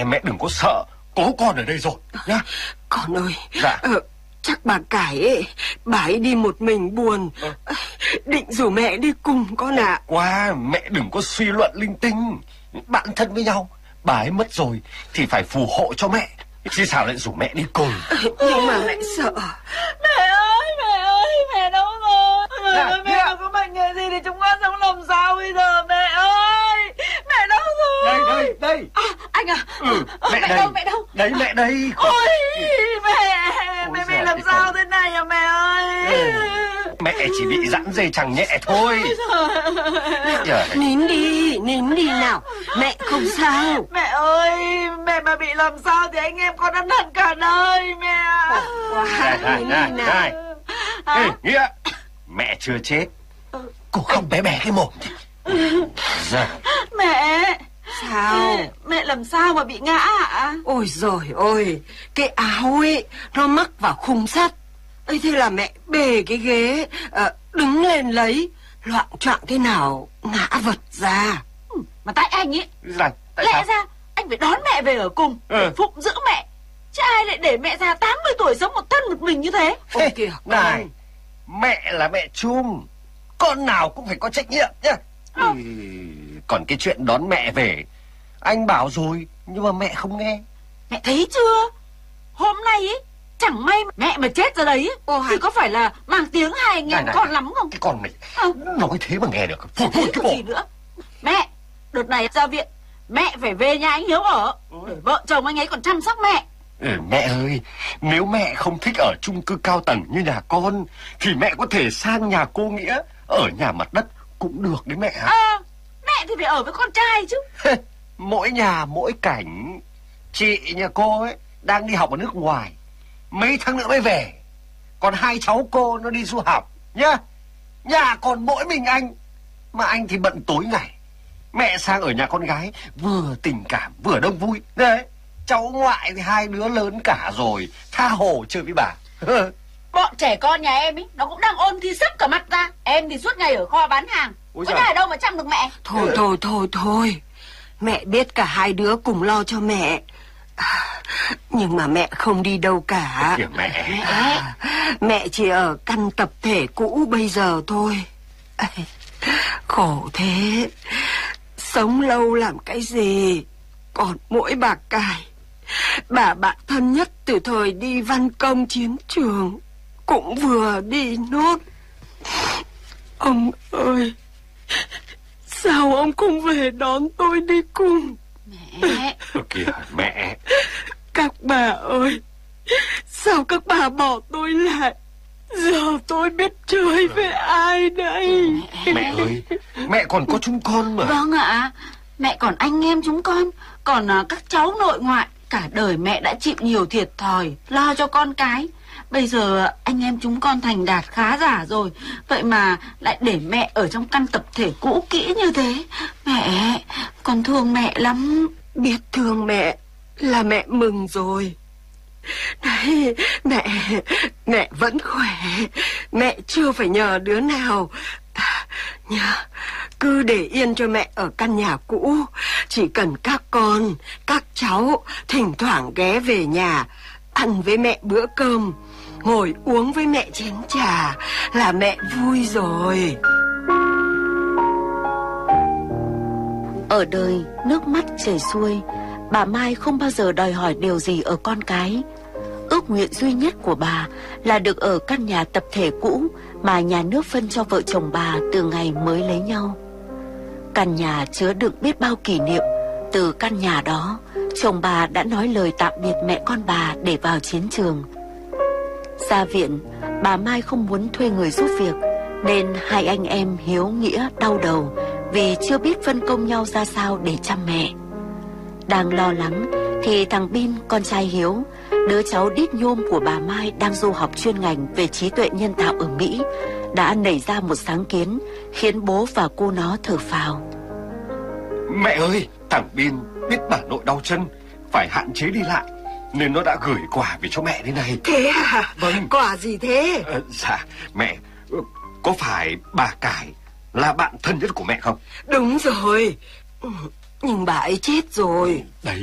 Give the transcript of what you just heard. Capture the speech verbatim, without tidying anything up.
Mẹ mẹ đừng có sợ, có con ở đây rồi nhá. Con ơi, dạ. ờ, chắc bà Cải ấy, bà ấy đi một mình buồn, ờ. định rủ mẹ đi cùng con ạ. À. Quá, mẹ đừng có suy luận linh tinh. Bạn thân với nhau, bà ấy mất rồi thì phải phù hộ cho mẹ, chứ sao lại rủ mẹ đi cùng. Nhưng mà lại sợ. Mẹ ơi, mẹ ơi, mẹ đâu rồi? Dạ, Mẹ, mẹ dạ. có bệnh nghề gì thì chúng con sống làm sao bây giờ? Mẹ ơi, mẹ đâu rồi? Đây, đây, đây. À, anh à, ừ, mẹ, mẹ mẹ đây. đâu, mẹ đâu? Đấy, mẹ đây. Ôi, mẹ, mẹ bị giời, làm cái sao con. thế này à mẹ ơi? Ừ. Mẹ chỉ bị giãn dây chằng nhẹ thôi. Trời. Nín đi, nín đi nào, mẹ không sao. Mẹ ơi, mẹ mà bị làm sao thì anh em con ân hận cả đời mẹ. Quá, nín đi nào. Này, Ê, Nghĩa, mẹ chưa chết. Cô không bé bé cái mồm. Dạ. Mẹ. Sao? Mẹ làm sao mà bị ngã ạ? Ôi giời ơi, cái áo ấy nó mắc vào khung sắt. Ấy thế là mẹ bê cái ghế, uh, đứng lên lấy, loạng choạng thế nào ngã vật ra. Mà tại anh ấy, Dạ, tại lẽ sao? ra anh phải đón mẹ về ở cùng để Ừ. phụng dưỡng mẹ. Chứ ai lại để mẹ già tám mươi tuổi sống một thân một mình như thế? Ôi kìa, Này, mẹ là mẹ chung, con nào cũng phải có trách nhiệm nhá. Ừ. Còn cái chuyện đón mẹ về, anh bảo rồi nhưng mà mẹ không nghe. Mẹ thấy chưa? Hôm nay ấy, chẳng may mẹ mà chết ra đấy ấy, Ô, thì có phải là mang tiếng hai anh Này, em này, con lắm không? Cái con này Ừ. nói thế mà nghe được. Phủi phủi Thế cái còn gì bộ. nữa? Mẹ, đợt này ra viện, mẹ phải về nhà anh Hiếu ở, để vợ chồng anh ấy còn chăm sóc mẹ. Ừ, mẹ ơi, nếu mẹ không thích ở chung cư cao tầng như nhà con thì mẹ có thể sang nhà cô Nghĩa, ở nhà mặt đất cũng được đấy mẹ ạ. À, mẹ thì phải ở với con trai chứ. Mỗi nhà mỗi cảnh. Chị nhà cô ấy đang đi học ở nước ngoài, mấy tháng nữa mới về. Còn hai cháu cô nó đi du học nhá. Nhà còn mỗi mình anh, mà anh thì bận tối ngày. Mẹ sang ở nhà con gái, vừa tình cảm vừa đông vui. Đấy, cháu ngoại thì hai đứa lớn cả rồi, tha hồ chơi với bà. Bọn trẻ con nhà em ấy, nó cũng đang ôn thi sắp cả mặt ra. Em thì suốt ngày ở kho bán hàng. Ôi Có giời. nhà đâu mà chăm được mẹ. Thôi thôi thôi thôi, mẹ biết cả hai đứa cùng lo cho mẹ. À, nhưng mà mẹ không đi đâu cả. Kìa mẹ. À, mẹ chỉ ở căn tập thể cũ bây giờ thôi. À, khổ thế, sống lâu làm cái gì. Còn mỗi bà Cải, bà bạn thân nhất từ thời đi văn công chiến trường, cũng vừa đi nốt. Ông ơi, sao ông không về đón tôi đi cùng? Mẹ. Kìa mẹ. Các bà ơi, sao các bà bỏ tôi lại? Giờ tôi biết chơi với ai đây? Mẹ ơi, mẹ còn có chúng con mà. Vâng ạ, mẹ còn anh em chúng con, còn à, các cháu nội ngoại. Cả đời mẹ đã chịu nhiều thiệt thòi, lo cho con cái. Bây giờ anh em chúng con thành đạt khá giả rồi, vậy mà lại để mẹ ở trong căn tập thể cũ kỹ như thế. Mẹ, con thương mẹ lắm. Biết thương mẹ là mẹ mừng rồi. Đấy, mẹ, mẹ vẫn khỏe. Mẹ chưa phải nhờ đứa nào. À, nhờ, cứ để yên cho mẹ ở căn nhà cũ. Chỉ cần các con, các cháu thỉnh thoảng ghé về nhà, ăn với mẹ bữa cơm, ngồi uống với mẹ chén trà là mẹ vui rồi. Ở đời nước mắt chảy xuôi, bà Mai không bao giờ đòi hỏi điều gì ở con cái. Ước nguyện duy nhất của bà là được ở căn nhà tập thể cũ mà nhà nước phân cho vợ chồng bà từ ngày mới lấy nhau. Căn nhà chứa đựng biết bao kỷ niệm. Từ căn nhà đó, chồng bà đã nói lời tạm biệt mẹ con bà để vào chiến trường. Ra viện, bà Mai không muốn thuê người giúp việc, nên hai anh em Hiếu Nghĩa đau đầu vì chưa biết phân công nhau ra sao để chăm mẹ. Đang lo lắng thì thằng Bin, con trai Hiếu, đứa cháu đít nhôm của bà Mai đang du học chuyên ngành về trí tuệ nhân tạo ở Mỹ, đã nảy ra một sáng kiến khiến bố và cô nó thở phào. Mẹ ơi, thằng Bin biết bà nội đau chân, phải hạn chế đi lại, nên nó đã gửi quà về cho mẹ đây này. Thế à? Vâng. Quà gì thế? Ờ, dạ, mẹ, có phải bà Cải là bạn thân nhất của mẹ không? Đúng rồi. Ừ, nhưng bà ấy chết rồi. Đấy,